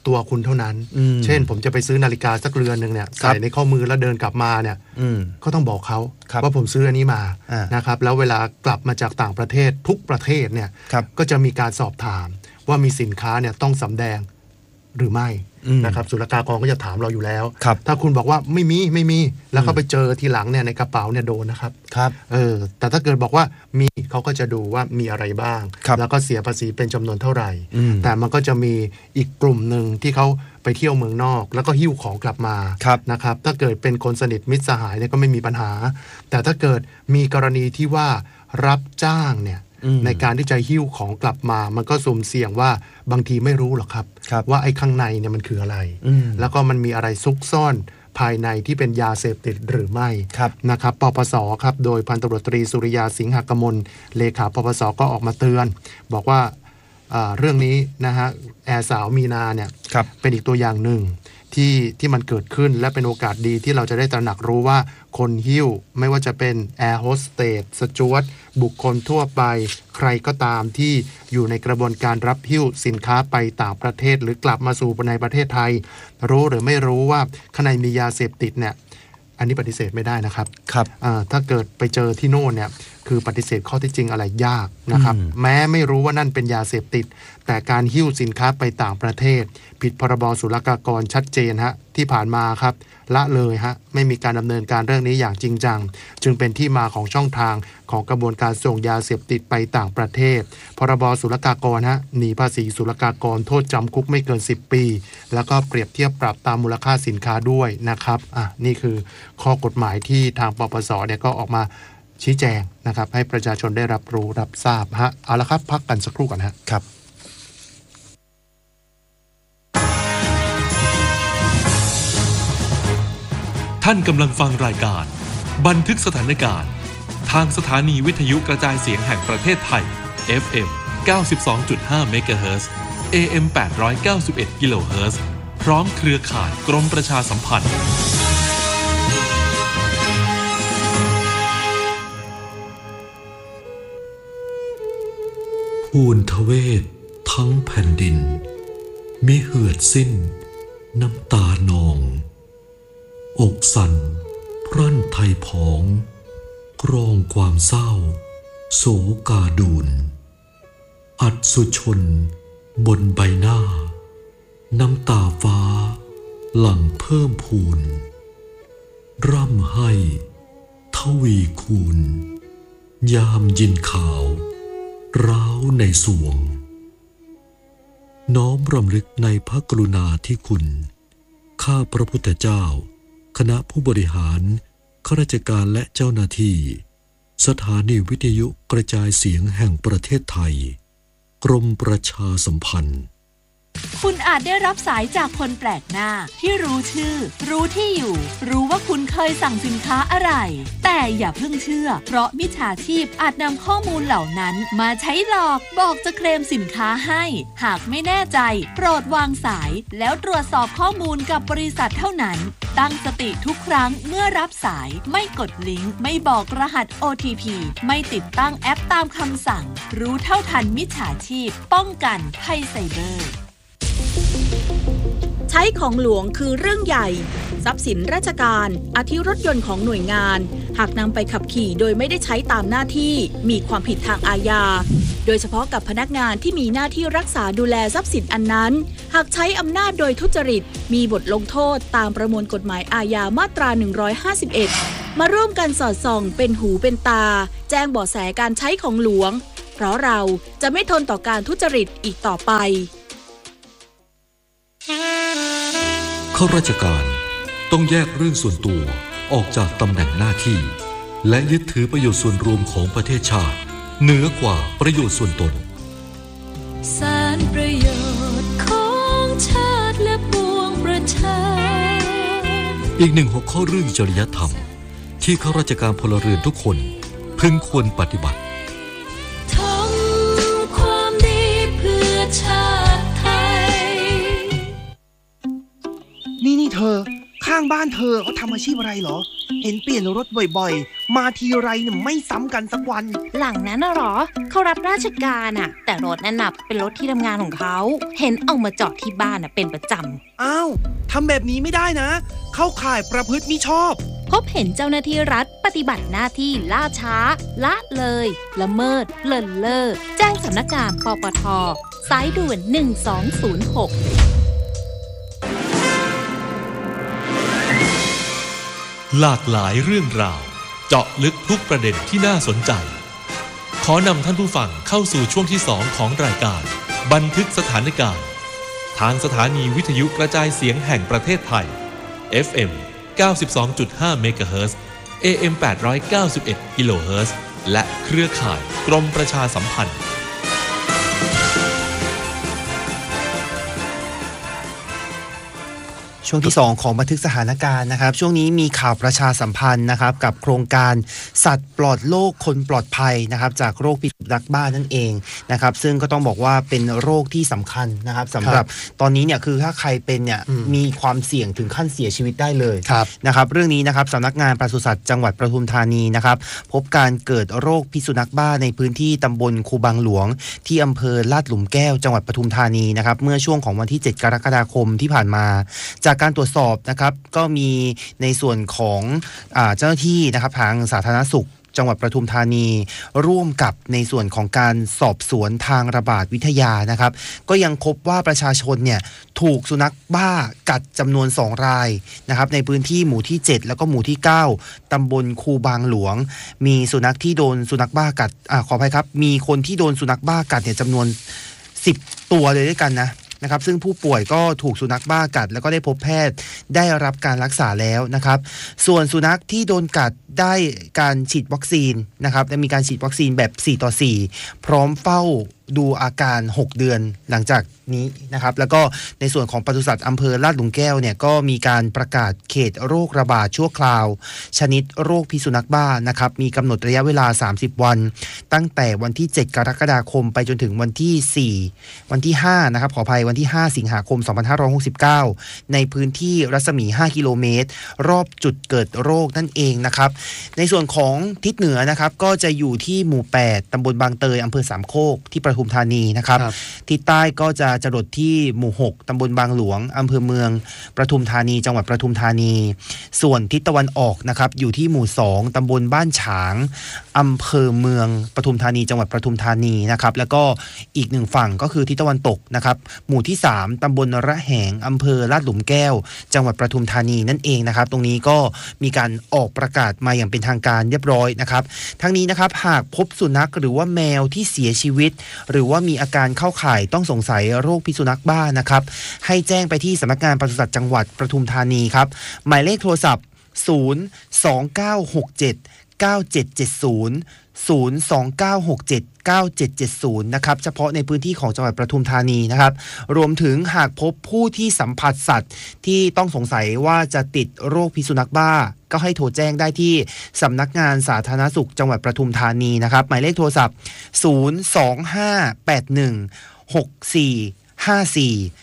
ตัวคุณเท่านั้นเช่นผมจะไปซื้อนาฬิกาสักเรือนนึงเนี่ยใส่ในข้อมือแล้วเดินกลับมาเนี่ยก็ต้องบอกเขาว่าผมซื้ออันนี้มานะครับแล้วเวลากลับมาจากต่างประเทศทุกประเทศเนี่ยก็จะมีการสอบถามว่ามีสินค้าเนี่ยต้องสำแดงหรือไม่นะครับศุลกากรก็จะถามเราอยู่แล้วถ้าคุณบอกว่าไม่มีแล้วเขาไปเจอทีหลังเนี่ยในกระเป๋าเนี่ยโดนนะครับแต่ถ้าเกิดบอกว่ามีเขาก็จะดูว่ามีอะไรบ้างแล้วก็เสียภาษีเป็นจำนวนเท่าไหร่แต่มันก็จะมีอีกกลุ่มหนึ่งที่เขาไปเที่ยวเมืองนอกแล้วก็หิ้วของกลับมานะครับถ้าเกิดเป็นคนสนิทมิตรสหายเนี่ยก็ไม่มีปัญหาแต่ถ้าเกิดมีกรณีที่ว่ารับจ้างเนี่ยในการที่จะหิ้วของกลับมามันก็สุ่มเสี่ยงว่าบางทีไม่รู้หรอกครับว่าไอ้ข้างในเนี่ยมันคืออะไรแล้วก็มันมีอะไรซุกซ่อนภายในที่เป็นยาเสพติดหรือไม่นะครับปปสครับโดยพันตำรวจตรีสุริยาสิงหกมลเลขาปปสก็ออกมาเตือนบอกว่าเรื่องนี้นะฮะแอร์สาวมีนาเนี่ยเป็นอีกตัวอย่างหนึ่งที่มันเกิดขึ้นและเป็นโอกาสดีที่เราจะได้ตระหนักรู้ว่าคนหิ้วไม่ว่าจะเป็นแอร์โฮสเตสสจ๊วตบุคคลทั่วไปใครก็ตามที่อยู่ในกระบวนการรับหิ้วสินค้าไปต่างประเทศหรือกลับมาสู่ในประเทศไทยรู้หรือไม่รู้ว่าข้างในมียาเสพติดเนี่ยอันนี้ปฏิเสธไม่ได้นะครับถ้าเกิดไปเจอที่โน่นเนี่ยคือปฏิเสธข้อที่จริงอะไรยากนะครับแม้ไม่รู้ว่านั่นเป็นยาเสพติดแต่การหิ้วสินค้าไปต่างประเทศผิดพรบศุลกากรชัดเจนฮะที่ผ่านมาครับละเลยฮะไม่มีการดำเนินการเรื่องนี้อย่างจริงจังจึงเป็นที่มาของช่องทางของกระบวนการส่งยาเสพติดไปต่างประเทศพรบศุลกากรฮะหนีภาษีศุลกากรโทษจำคุกไม่เกิน10 ปีแล้วก็เปรียบเทียบปรับตามมูลค่าสินค้าด้วยนะครับนี่คือข้อกฎหมายที่ทางปปสเนี่ยก็ออกมาชี้แจงนะครับให้ประชาชนได้รับรู้รับทราบฮะเอาละครับพักกันสักครู่ก่อนฮะครับท่านกำลังฟังรายการบันทึกสถานการณ์ทางสถานีวิทยุกระจายเสียงแห่งประเทศไทย FM 92.5 เมกะเฮิรตซ์ AM 891 กิโลเฮิรตซ์พร้อมเครือข่ายกรมประชาสัมพันธ์ภูนทเวศทั้งแผ่นดินมิเหือดสิ้นน้ำตานองอกสั่นพรั่นไทยผองกรองความเศร้าโศกาดูนอัศชนบนใบหน้าน้ำตาฟ้าหลั่งเพิ่มพูนร่ำให้ทวีคูณยามยินข่าวร้าวในสวงน้อมรำลึกในพระกรุณาธิคุณข้าพระพุทธเจ้าคณะผู้บริหารข้าราชการและเจ้าหน้าที่สถานีวิทยุกระจายเสียงแห่งประเทศไทยกรมประชาสัมพันธ์คุณอาจได้รับสายจากคนแปลกหน้าที่รู้ชื่อรู้ที่อยู่รู้ว่าคุณเคยสั่งสินค้าอะไรแต่อย่าเพิ่งเชื่อเพราะมิจฉาชีพอาจนำข้อมูลเหล่านั้นมาใช้หลอกบอกจะเคลมสินค้าให้หากไม่แน่ใจโปรดวางสายแล้วตรวจสอบข้อมูลกับบริษัทเท่านั้นตั้งสติทุกครั้งเมื่อรับสายไม่กดลิงก์ไม่บอกรหัส OTP ไม่ติดตั้งแอปตามคำสั่งรู้เท่าทันมิจฉาชีพป้องกันภัยไซเบอร์ใช้ของหลวงคือเรื่องใหญ่ทรัพย์สินราชการอาทิรถยนต์ของหน่วยงานหากนำไปขับขี่โดยไม่ได้ใช้ตามหน้าที่มีความผิดทางอาญาโดยเฉพาะกับพนักงานที่มีหน้าที่รักษาดูแลทรัพย์สินอันนั้นหากใช้อำนาจโดยทุจริตมีบทลงโทษตามประมวลกฎหมายอาญามาตรา151มาร่วมกันสอดส่องเป็นหูเป็นตาแจ้งเบาะแสการใช้ของหลวงเพราะเราจะไม่ทนต่อการทุจริตอีกต่อไปข้าราชการต้องแยกเรื่องส่วนตัวออกจากตำแหน่งหน้าที่และยึดถือประโยชน์ส่วนรวมของประเทศชาติเหนือกว่าประโยชน์ส่วนตนสารประโยชน์ของชาติและปวงประชาอีกหนึ่งหัวข้อเรื่องจริยธรรมที่ข้าราชการพลเรือนทุกคนพึงควรปฏิบัติทำความดีเพื่อชาติไทยนี่เธอข้างบ้านเธอเขาทำอาชีพอะไรเหรอเห็นเปลี่ยนรถบ่อยๆมาทีไรเนี่ยไม่ซ้ำกันสักวันหลังนั้นน่ะหรอเขารับราชการอ่ะแต่รถนั่นน่ะเป็นรถที่ทำงานของเขาเห็นเอามาจอดที่บ้านน่ะเป็นประจำอ้าวทำแบบนี้ไม่ได้นะเข้าข่ายประพฤติมิชอบพบเห็นเจ้าหน้าที่รัฐปฏิบัติหน้าที่ล่าช้าละเลยละเมิดเลินเล่อแจ้งสำนักงานปปท.สายด่วน1206 หลากหลายเรื่องราวเจาะลึกทุกประเด็นที่น่าสนใจขอนำท่านผู้ฟังเข้าสู่ช่วงที่2ของรายการบันทึกสถานการณ์ทางสถานีวิทยุกระจายเสียงแห่งประเทศไทย FM 92.5 เมกะเฮิรตซ์ AM 891 กิโลเฮิรตซ์และเครือข่ายกรมประชาสัมพันธ์ช่วงที่2ของบันทึกสถานการณ์นะครับช่วงนี้มีข่าวประชาสัมพันธ์นะครับกับโครงการสัตว์ปลอดโรคคนปลอดภัยนะครับจากโรคพิษสุนัขบ้านั่นเองนะครับซึ่งก็ต้องบอกว่าเป็นโรคที่สำคัญนะครับสำหรับตอนนี้เนี่ยคือถ้าใครเป็นเนี่ยมีความเสี่ยงถึงขั้นเสียชีวิตได้เลยนะครับเรื่องนี้นะครับสำนักงานปศุสัตว์จังหวัดปทุมธานีนะครับพบการเกิดโรคพิษสุนัขบ้าในพื้นที่ตำบลคูบางหลวงที่อำเภอลาดหลุมแก้วจังหวัดปทุมธานีนะครับเมื่อช่วงของวันที่7กรกฎาคมที่ผ่านมาจากการตรวจสอบนะครับก็มีในส่วนของเจ้าหน้าที่นะครับทางสาธารณสุขจังหวัดปทุมธานีร่วมกับในส่วนของการสอบสวนทางระบาดวิทยานะครับก็ยังพบว่าประชาชนเนี่ยถูกสุนัขบ้ากัดจำนวน2รายนะครับในพื้นที่หมู่ที่7แล้วก็หมู่ที่9ตำบลคูบางหลวงมีสุนัขที่โดนสุนัขบ้ากัดขออภัยครับมีคนที่โดนสุนัขบ้ากัดเนี่ยจำนวน10ตัวเลยด้วยกันนะครับซึ่งผู้ป่วยก็ถูกสุนัขบ้ากัดแล้วก็ได้พบแพทย์ได้รับการรักษาแล้วนะครับส่วนสุนัขที่โดนกัดได้การฉีดวัคซีนนะครับและมีการฉีดวัคซีนแบบ4:4พร้อมเฝ้าดูอาการ6เดือนหลังจากนี้นะครับแล้วก็ในส่วนของปศุสัตว์อำเภอลาดหลุมแก้วเนี่ยก็มีการประกาศเขตโรคระบาดชั่วคราวชนิดโรคพิษสุนัขบ้านะครับมีกำหนดระยะเวลา30วันตั้งแต่วันที่7กรกฎาคมไปจนถึงวันที่4วันที่5นะครับขออภัยวันที่5สิงหาคม2569ในพื้นที่รัศมี5กิโลเมตรรอบจุดเกิดโรคนั่นเองนะครับในส่วนของทิศเหนือนะครับก็จะอยู่ที่หมู่8ตำบลบางเตยอำเภอสามโคกที่ปทุมธานีนะครับทิศใต้ก็จะจรดที่หมู่6ตำบลบางหลวงอำเภอเมืองปทุมธานีจังหวัดปทุมธานีส่วนทิศตะวันออกนะครับอยู่ที่หมู่2ตำบลบ้านฉางอำเภอเมืองปทุมธานีจังหวัดปทุมธานีนะครับแล้วก็อีกหนึ่งฝั่งก็คือทิศตะวันตกนะครับหมู่ที่3ตำบลระแหงอำเภอลาดหลุมแก้วจังหวัดปทุมธานีนั่นเองนะครับตรงนี้ก็มีการออกประกาศมาอย่างเป็นทางการเรียบร้อยนะครับทั้งนี้นะครับหากพบสุนัขหรือว่าแมวที่เสียชีวิตหรือว่ามีอาการเข้าข่ายต้องสงสัยโรคพิษสุนัขบ้านะครับให้แจ้งไปที่สำนักงานปศุสัตว์จังหวัดปทุมธานีครับหมายเลขโทรศัพท์029679770 029679770นะครับเฉพาะในพื้นที่ของจังหวัดปทุมธานีนะครับรวมถึงหากพบผู้ที่สัมผัสสัตว์ที่ต้องสงสัยว่าจะติดโรคพิษสุนัขบ้าก็ให้โทรแจ้งได้ที่สำนักงานสาธารณสุขจังหวัดปทุมธานีนะครับหมายเลขโทรศัพท์025816454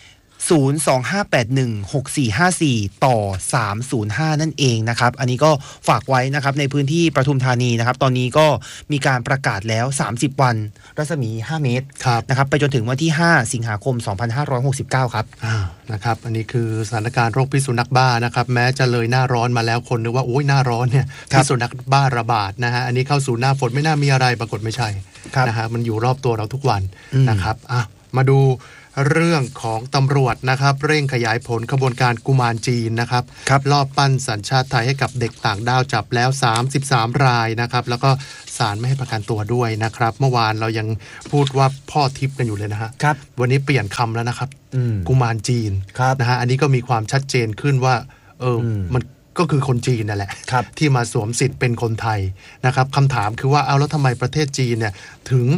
025816454ต่อ305นั่นเองนะครับอันนี้ก็ฝากไว้นะครับในพื้นที่ปทุมธานีนะครับตอนนี้ก็มีการประกาศแล้ว30วันรัศมี5เมตรนะครับไปจนถึงวันที่5สิงหาคม2569ครับนะครับอันนี้คือสถานการณ์โรคพิษสุนัขบ้านะครับแม้จะเลยหน้าร้อนมาแล้วคนนึกว่าโอ้ยหน้าร้อนเนี่ยพิษสุนัขบ้าระบาดนะฮะอันนี้เข้าสู่หน้าฝนไม่น่ามีอะไรปรากฏไม่ใช่นะฮะมันอยู่รอบตัวเราทุกวันนะครับมาดูเรื่องของตำรวจนะครับเร่งขยายผลขบวนการกุมารจีนนะครับลอบปั้นสัญชาติไทยให้กับเด็กต่างด้าวจับแล้ว33รายนะครับแล้วก็ศาลไม่ให้ประกันตัวด้วยนะครับเมื่อวานเรายังพูดว่าพ่อทิพย์กันอยู่เลยนะฮะวันนี้เปลี่ยนคำแล้วนะครับกุมารจีนนะฮะอันนี้ก็มีความชัดเจนขึ้นว่ามันก็คือคนจีนนั่นแหละที่มาสวมสิทธิ์เป็นคนไทยนะครับคำถามคือว่าเอาแล้วทำไมประเทศจีนเนี่ยถึง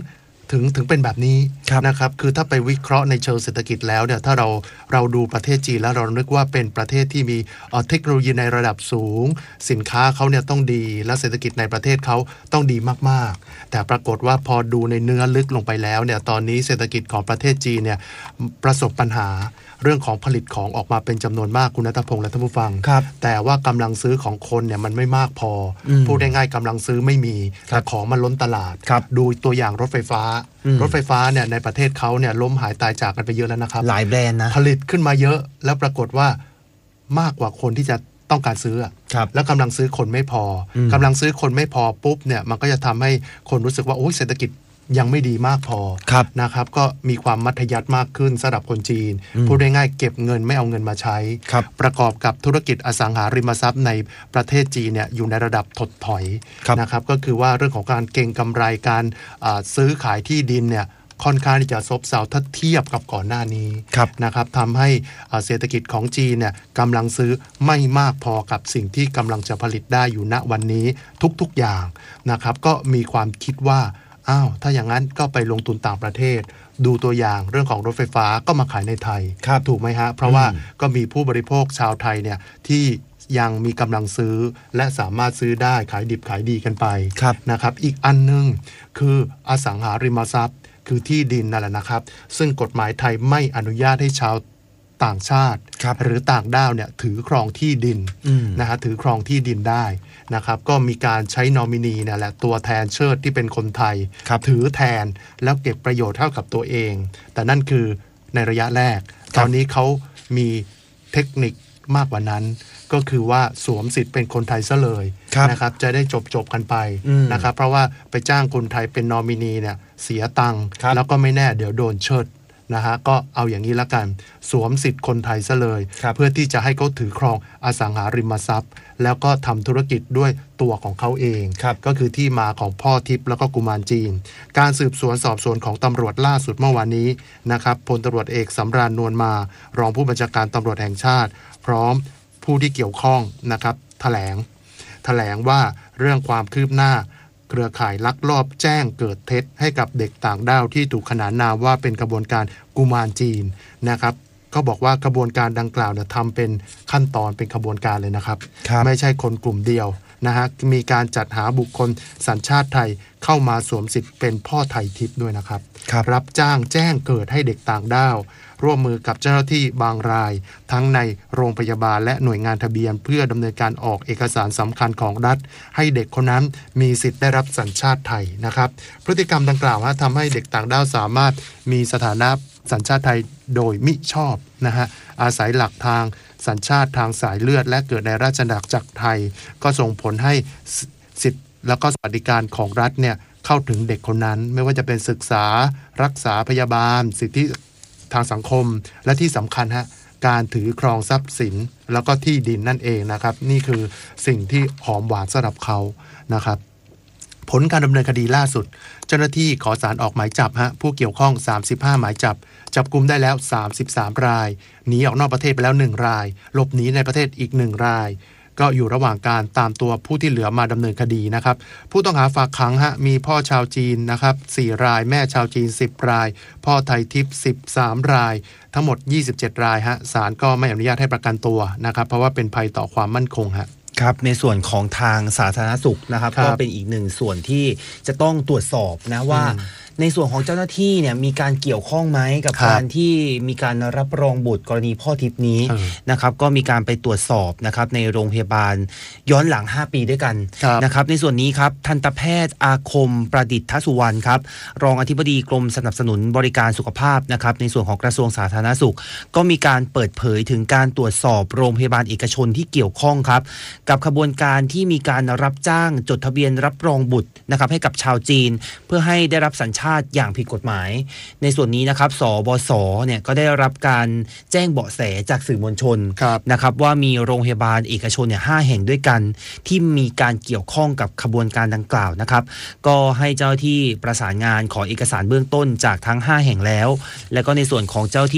ถึงเป็นแบบนี้นะครับคือถ้าไปวิเคราะห์ในเชิงเศรษฐกิจแล้วเนี่ยถ้าเราดูประเทศจีนแล้วเรานึกว่าเป็นประเทศที่มีเทคโนโลยีในระดับสูงสินค้าเขาเนี่ยต้องดีและเศรษฐกิจในประเทศเขาต้องดีมากๆแต่ปรากฏว่าพอดูในเนื้อลึกลงไปแล้วเนี่ยตอนนี้เศรษฐกิจของประเทศจีนเนี่ยประสบปัญหาเรื่องของผลิตของออกมาเป็นจำนวนมากคุณณัฐพงษ์และท่านผู้ฟังแต่ว่ากำลังซื้อของคนเนี่ยมันไม่มากพอพูดง่ายๆกำลังซื้อไม่มีแต่ของมันล้นตลาดดูตัวอย่างรถไฟฟ้าเนี่ยในประเทศเขาเนี่ยล้มหายตายจากกันไปเยอะแล้วนะครับหลายแบรนด์นะผลิตขึ้นมาเยอะแล้วปรากฏว่ามากกว่าคนที่จะต้องการซื้อแล้วกำลังซื้อคนไม่พอกำลังซื้อคนไม่พอปุ๊บเนี่ยมันก็จะทำให้คนรู้สึกว่าโอ้ยเศรษฐกิจยังไม่ดีมากพอนะครับก็มีความมัธยัสถ์มากขึ้นสำหรับคนจีนพูดง่ายๆเก็บเงินไม่เอาเงินมาใช้ประกอบกับธุรกิจอสังหาริมทรัพย์ในประเทศจีนเนี่ยอยู่ในระดับถดถอยนะครับก็คือว่าเรื่องของการเก็งกำไรการซื้อขายที่ดินเนี่ยค่อนข้างที่จะซบเซาถ้าเทียบกับก่อนหน้านี้นะครับทำให้เศรษฐกิจของจีนเนี่ยกำลังซื้อไม่มากพอกับสิ่งที่กำลังจะผลิตได้อยู่ณวันนี้ทุกๆอย่างนะครับก็มีความคิดว่าถ้าอย่างนั้นก็ไปลงทุนต่างประเทศดูตัวอย่างเรื่องของรถไฟฟ้าก็มาขายในไทยถูกไหมฮะเพราะว่าก็มีผู้บริโภคชาวไทยเนี่ยที่ยังมีกำลังซื้อและสามารถซื้อได้ขายดิบขายดีกันไปนะครับอีกอันนึงคืออสังหาริมทรัพย์คือที่ดินนั่นแหละนะครับซึ่งกฎหมายไทยไม่อนุญาตให้ชาวต่างชาติหรือต่างด้าวเนี่ยถือครองที่ดินนะฮะถือครองที่ดินได้นะครับก็มีการใช้นอมินีเนี่ยแหละตัวแทนเชิดที่เป็นคนไทยถือแทนแล้วเก็บประโยชน์เท่ากับตัวเองแต่นั่นคือในระยะแรกตอนนี้เขามีเทคนิคมากกว่านั้นก็คือว่าสวมสิทธิ์เป็นคนไทยซะเลยนะครับจะได้จบกันไปนะครับเพราะว่าไปจ้างคนไทยเป็นนอมินีเนี่ยเสียตังค์แล้วก็ไม่แน่เดี๋ยวโดนเชิดนะฮะก็เอาอย่างนี้ละกันสวมสิทธิ์คนไทยซะเลยเพื่อที่จะให้เขาถือครองอสังหาริมทรัพย์แล้วก็ทำธุรกิจด้วยตัวของเขาเองก็คือที่มาของพ่อทิพย์แล้วก็กุมารจีนการสืบสวนสอบสวนของตำรวจล่าสุดเมื่อวานนี้นะครับพลตำรวจเอกสำราญนวลมารองผู้บัญชาการตำรวจแห่งชาติพร้อมผู้ที่เกี่ยวข้องนะครับแถลงว่าเรื่องความคืบหน้าเครือข่ายลักลอบแจ้งเกิดเท็จให้กับเด็กต่างด้าวที่ถูกขนานนามว่าเป็นกระบวนการกุมารจีนนะครับก็บอกว่ากระบวนการดังกล่าวเนี่ยทำเป็นขั้นตอนเป็นขบวนการเลยนะครับไม่ใช่คนกลุ่มเดียวนะฮะมีการจัดหาบุคคลสัญชาติไทยเข้ามาสวมสิทธิ์เป็นพ่อไทยทิพย์ด้วยนะครับรับจ้างแจ้งเกิดให้เด็กต่างด้าวร่วมมือกับเจ้าหน้าที่บางรายทั้งในโรงพยาบาลและหน่วยงานทะเบียนเพื่อดำเนินการออกเอกสารสำคัญของรัฐให้เด็กคนนั้นมีสิทธิ์ได้รับสัญชาติไทยนะครับพฤติกรรมดังกล่าวทำให้เด็กต่างด้าวสามารถมีสถานะสัญชาติไทยโดยมิชอบนะฮะอาศัยหลักทางสัญชาติทางสายเลือดและเกิดในราชอาณาจักรไทยก็ส่งผลให้สิทธิ์แล้วก็สวัสดิการของรัฐเนี่ยเข้าถึงเด็กคนนั้นไม่ว่าจะเป็นศึกษารักษาพยาบาลสิทธิทางสังคมและที่สำคัญการถือครองทรัพย์สินแล้วก็ที่ดินนั่นเองนะครับนี่คือสิ่งที่หอมหวานสำหรับเขานะครับผลการดำเนินคดีล่าสุดเจ้าหน้าที่ขอศาลออกหมายจับผู้เกี่ยวข้อง35หมายจับกุมได้แล้ว33รายหนีออกนอกประเทศไปแล้ว1รายหลบหนีในประเทศอีก1รายก็อยู่ระหว่างการตามตัวผู้ที่เหลือมาดำเนินคดีนะครับผู้ต้องหาฝากขังมีพ่อชาวจีนนะครับ4รายแม่ชาวจีน10รายพ่อไทยทิพย์13รายทั้งหมด27รายศาลก็ไม่อนุญาตให้ประกันตัวนะครับเพราะว่าเป็นภัยต่อความมั่นคงครับในส่วนของทางสาธารณสุขนะครับก็เป็นอีกหนึ่งส่วนที่จะต้องตรวจสอบนะว่าในส่วนของเจ้าหน้าที่เนี่ยมีการเกี่ยวข้องไหมกับการที่มีการรับรองบุตรกรณีพ่อทิพย์นี้นะครับก็มีการไปตรวจสอบนะครับในโรงพยาบาลย้อนหลัง5ปีด้วยกันนะครับในส่วนนี้ครับทันตแพทย์อาคมประดิษฐสุวรรณครับรองอธิบดีกรมสนับสนุนบริการสุขภาพนะครับในส่วนของกระทรวงสาธารณสุขก็มีการเปิดเผยถึงการตรวจสอบโรงพยาบาลเอกชนที่เกี่ยวข้องครับกับขบวนการที่มีการรับจ้างจดทะเบียนรับรองบุตรนะครับให้กับชาวจีนเพื่อให้ได้รับสัญชาติอย่างผิดกฎหมายในส่วนนี้นะครับสบสเนี่ยก็ได้รับการแจ้งเบาะแสจากสื่อมวลชนนะครับว่ามีโรงพยาบาลเอกชนเนี่ย5แห่งด้วยกันที่มีการเกี่ยวข้องกับขบวนการดังกล่าวนะครับก็ให้เจ้าที่ประสานงานขอเอกสารเบื้องต้นจากทั้ง5แห่งแล้วก็ในส่วนของเจ้าที่